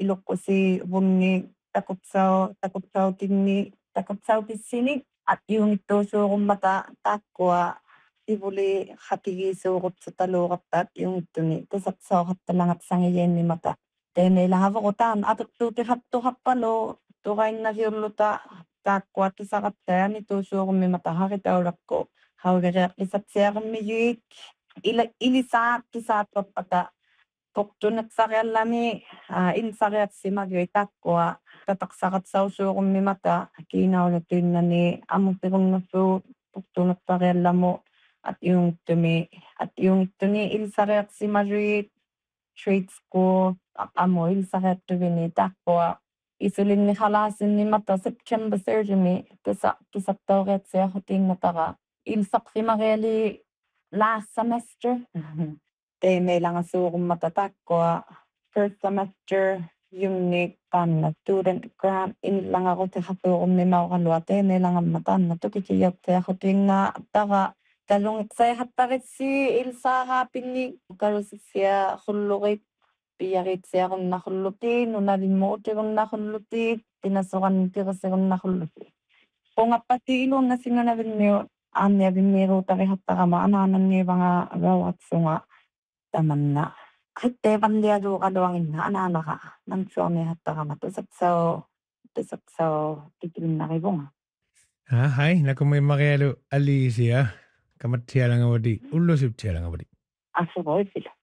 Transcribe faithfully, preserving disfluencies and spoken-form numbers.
iluqqusi vunni taqutsao taqutsautinni taqutsautissinik at yung ittuusuurummata taakkua ivuli qatigiisuurutsutaluuqartaat yungittuni tasaqsauqattalangatsangiyinnimata teeneilangavoqutaan atuttuutiqattuqappalu tuqainnaliulluta taakkua tasaqattayani tuusuurummimata haqitaulakku haugereqqisatsiaqammiyuik ila ilisaat tisaatpappata tortuneqsariallami a insariatsimagui taakkua tataqsaqatsausuurummimata kiinaulatuinnani amupirunnersuut tortuneqsariallamu at yungittumi at yungittuni ilsariaqsimaluit trade school aqamu ilsariattuvini taakkua isulinniqalaasinнимата September third'imi tasa tasaqtauqiatsiaqutinnataqa ilsaqsimariali last semester teeneilangasuurummata taakkua first semester yunnik taanna student grant inlangaquteqatuurummimauqalua teeneilangamma taanna tukitigiartiaqutinnga taqa talungiqsaiqattaritsi ilsaaqaapinni kalusissia qulluqit piaritsiaqunнаруллути нуналиммуутигуннаруллути пинасоқаннутиқиссигуннаруллути қунгаппати илууннасинганавинниу аанниавинниируутариқартарама анаананниивага авауатсунга таманна қиттеэпарлиалууқалуангинна анаанаqa нансуарниахаттарама тусаксаа тусаксаа тикилиннаривунга ah hai nakumimarialu Alicia kamatsialangavati ullusuptsialangavati ассуроисила